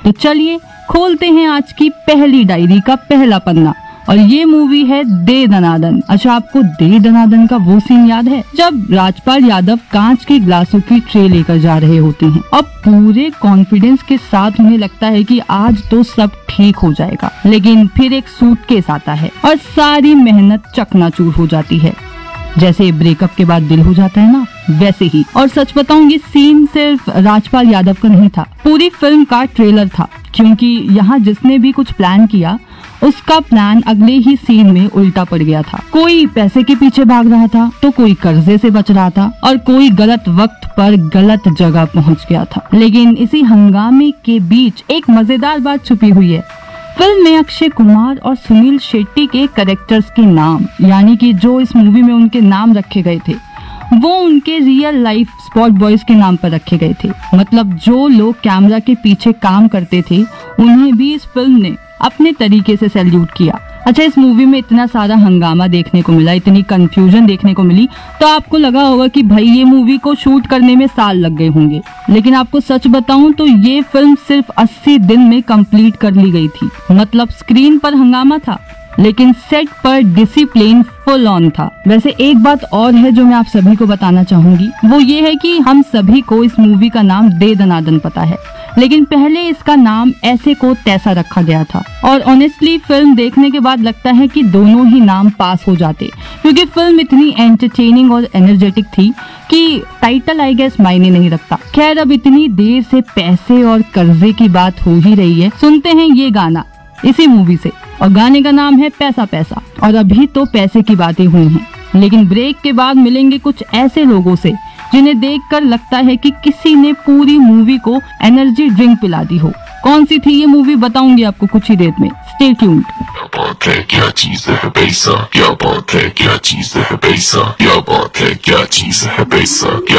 तो चलिए खोलते हैं आज की पहली डायरी का पहला पन्ना और ये मूवी है दे दनादन। अच्छा, आपको दे दनादन का वो सीन याद है जब राजपाल यादव कांच के ग्लासों की ट्रे लेकर जा रहे होते हैं और पूरे कॉन्फिडेंस के साथ उन्हें लगता है कि आज तो सब ठीक हो जाएगा, लेकिन फिर एक सूटकेस आता है और सारी मेहनत चकनाचूर हो जाती है। जैसे ब्रेकअप के बाद दिल हो जाता है ना, वैसे ही। और सच बताऊं, ये सीन सिर्फ राजपाल यादव का नहीं था, पूरी फिल्म का ट्रेलर था, क्योंकि यहाँ जिसने भी कुछ प्लान किया उसका प्लान अगले ही सीन में उल्टा पड़ गया था। कोई पैसे के पीछे भाग रहा था तो कोई कर्जे से बच रहा था और कोई गलत वक्त पर गलत जगह पहुंच गया था। लेकिन इसी हंगामे के बीच एक मजेदार बात छुपी हुई है। फिल्म में अक्षय कुमार और सुनील शेट्टी के कैरेक्टर्स के नाम, यानी कि जो इस मूवी में उनके नाम रखे गए थे, वो उनके रियल लाइफ स्पॉट बॉयज के नाम पर रखे गए थे। मतलब जो लोग कैमरा के पीछे काम करते थे उन्हें भी इस फिल्म ने अपने तरीके से सैल्यूट किया। अच्छा, इस मूवी में इतना सारा हंगामा देखने को मिला, इतनी कंफ्यूजन देखने को मिली, तो आपको लगा होगा कि भाई ये मूवी को शूट करने में साल लग गए होंगे। लेकिन आपको सच बताऊं तो ये फिल्म सिर्फ 80 दिन में कंप्लीट कर ली गई थी। मतलब स्क्रीन पर हंगामा था लेकिन सेट पर डिसिप्लिन फुल ऑन था। वैसे एक बात और है जो मैं आप सभी को बताना चाहूंगी, वो ये है कि हम सभी को इस मूवी का नाम दे दनादन पता है, लेकिन पहले इसका नाम ऐसे को तैसा रखा गया था। और ऑनेस्टली फिल्म देखने के बाद लगता है कि दोनों ही नाम पास हो जाते, क्योंकि फिल्म इतनी एंटरटेनिंग और एनर्जेटिक थी कि टाइटल आई गेस मायने नहीं रखता। खैर, अब इतनी देर से पैसे और कर्जे की बात हो ही रही है, सुनते हैं ये गाना इसी मूवी से, और गाने का नाम है पैसा पैसा। और अभी तो पैसे की बातें हुई हैं, लेकिन ब्रेक के बाद मिलेंगे कुछ ऐसे लोगों से जिन्हें देखकर लगता है कि किसी ने पूरी मूवी को एनर्जी ड्रिंक पिला दी हो। कौन सी थी ये मूवी बताऊंगी आपको कुछ ही देर में। Stay tuned. क्या बात है, क्या चीज है पैसा, क्या बात है, क्या चीज है पैसा, क्या बात है, क्या चीज है पैसा, क्या